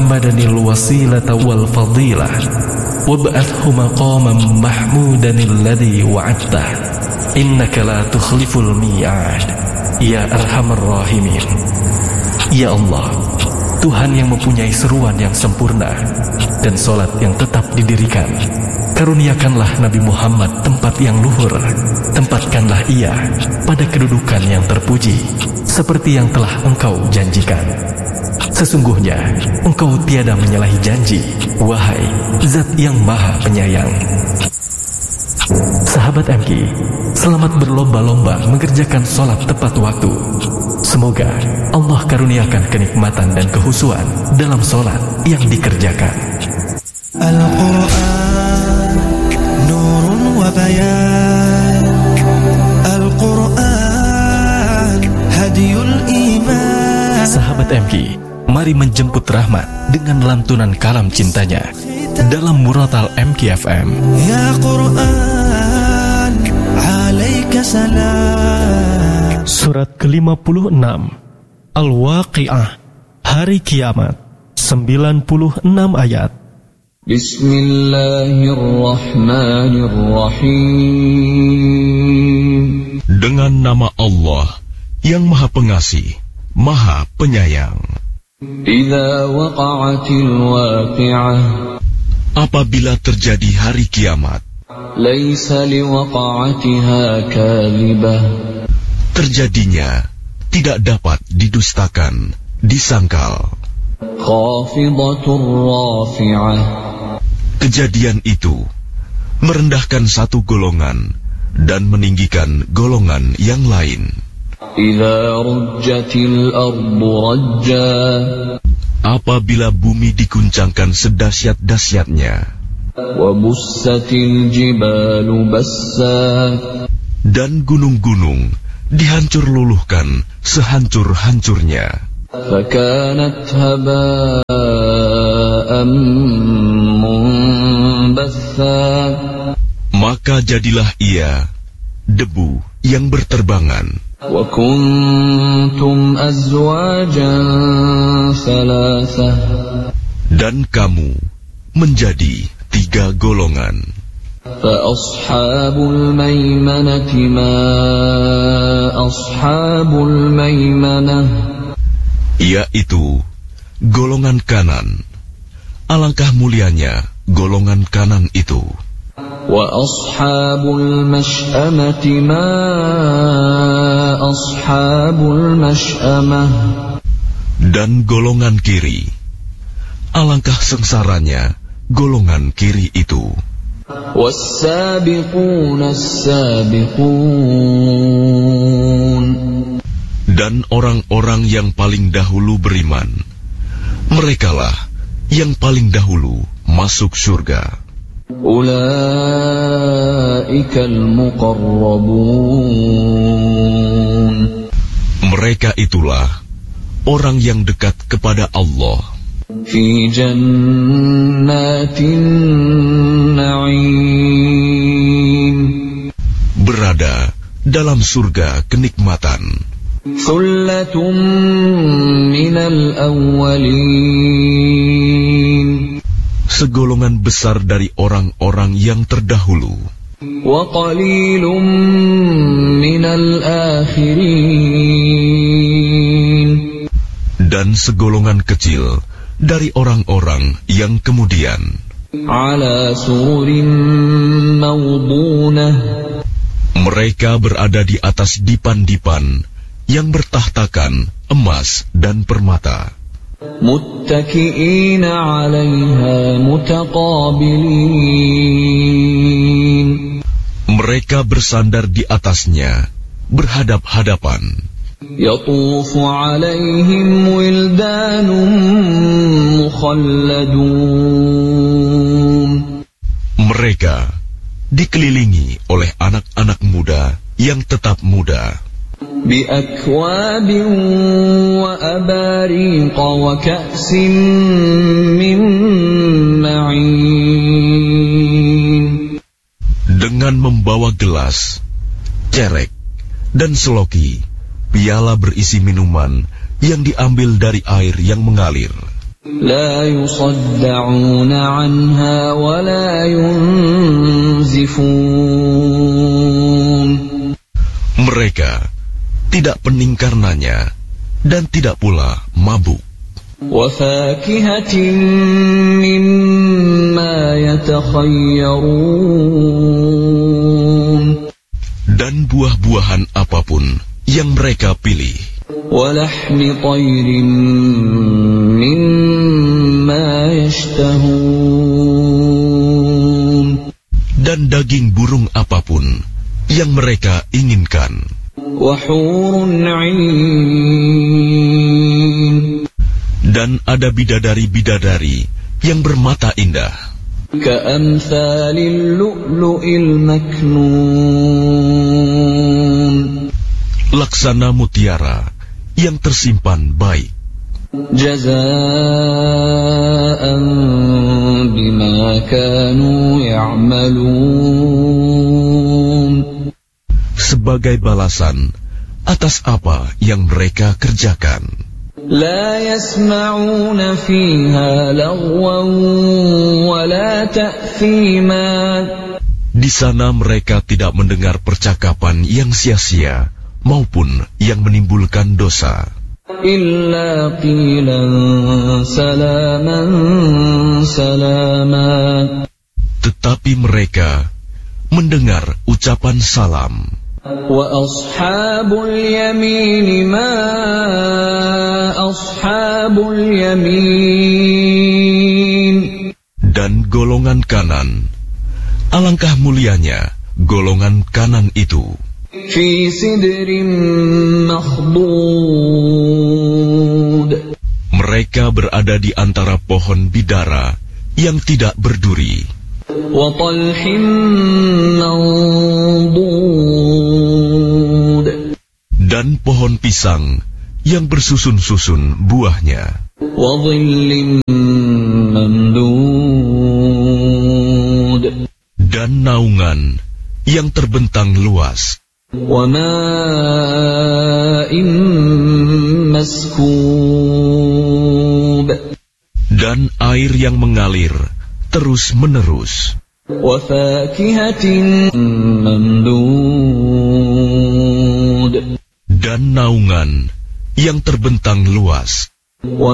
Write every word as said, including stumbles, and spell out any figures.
Muhammadanil wasilata wal fadilah wab'athhu maqaman mahmudanil ladzi wa'adtah innaka la tukhliful mi'ad ya arhamar rahimin. Ya Allah, Tuhan yang mempunyai seruan yang sempurna dan solat yang tetap didirikan, karuniakanlah Nabi Muhammad tempat yang luhur. Tempatkanlah ia pada kedudukan yang terpuji, seperti yang telah engkau janjikan. Sesungguhnya engkau tiada menyalahi janji, wahai Zat yang Maha Penyayang. Sahabat M K, selamat berlomba-lomba mengerjakan sholat tepat waktu. Semoga Allah karuniakan kenikmatan dan kehusuan dalam sholat yang dikerjakan. Al-Quran nurun wa bayan, Al-Quran hadiyul iman. Sahabat M K, mari menjemput rahmat dengan lantunan kalam cintanya dalam Muratal M K F M. Ya Quran, alaika salam. Surat kelima puluh enam, Al-Waqi'ah, Hari Kiamat, sembilan puluh enam ayat. Bismillahirrahmanirrahim. Dengan nama Allah yang Maha Pengasih, Maha Penyayang. Idza waqa'atil waqi'ah, apabila terjadi hari kiamat, laisa liwaqa'atiha kadhibah, terjadinya tidak dapat didustakan, disangkal. Khafidatur rafi'ah, kejadian itu merendahkan satu golongan dan meninggikan golongan yang lain. Idza rujjatil ardu rajja, apabila bumi diguncangkan sedahsyat-dahsyatnya, wa bussatil jibalu bassa, dan gunung-gunung dihancur luluhkan sehancur-hancurnya, fakanat haba'an munbatha, maka jadilah ia debu yang berterbangan. wa kuntum azwajan thalathah, dan kamu menjadi tiga golongan. fa ashabul maimanati ma ashabul maimanah, yaitu golongan kanan. Alangkah mulianya golongan kanan itu. wa ashabul mash'amati ma ashabul mash'amah, dan golongan kiri. Alangkah sengsaranya golongan kiri itu. was-sabiquna as-sabiqun, dan orang-orang yang paling dahulu beriman, merekalah yang paling dahulu masuk surga. ulaikal muqarrabun, mereka itulah orang yang dekat kepada Allah fi jannatin na'im, berada dalam surga kenikmatan. Thullatun minal awwalin, segolongan besar dari orang-orang yang terdahulu. wa qalilun minal akhirin, dan segolongan kecil dari orang-orang yang kemudian. ala sururin mawdunah, mereka berada di atas dipan-dipan yang bertahtakan emas dan permata. muttaki'ina 'alaiha mutaqabilin, mereka bersandar di atasnya berhadap-hadapan. yatufu 'alaihim wildanun mukhalladun, mereka dikelilingi oleh anak-anak muda yang tetap muda. biakwabin wa abariqa wa ka'sin min ma'in, dengan membawa gelas, cerek, dan seloki, piala berisi minuman yang diambil dari air yang mengalir. لا يصدعون عنها ولا ينزفون. Mereka tidak pening karenanya dan tidak pula mabuk. وفاكهة مما يتخيرون. Dan buah-buahan apapun yang mereka pilih. ولحم طير مما يشتهون. Dan daging burung apapun yang mereka inginkan. وحور عين. Dan ada bidadari-bidadari yang bermata indah. كأمثال اللؤلؤ المكنون. Laksana mutiara yang tersimpan baik. جزاء بما كانوا يعملون. Sebagai balasan atas apa yang mereka kerjakan. لا يسمعون فيها لغوا ولا تأثيما. Di sana mereka tidak mendengar percakapan yang sia-sia maupun yang menimbulkan dosa. إلا قيلا سلاما سلاما. Tetapi mereka mendengar ucapan salam. وأصحاب اليمين ما أصحاب اليمين. Dan golongan kanan, alangkah mulianya golongan kanan itu. في سدر مخضود. Mereka berada di antara pohon bidara yang tidak berduri. وطلح منضود. Dan pohon pisang yang bersusun-susun buahnya. وظل ممدود. Dan naungan yang terbentang luas. وماء مسكوب. Dan air yang mengalir terus-menerus. وفاكهة ممدود. Dan naungan yang terbentang luas.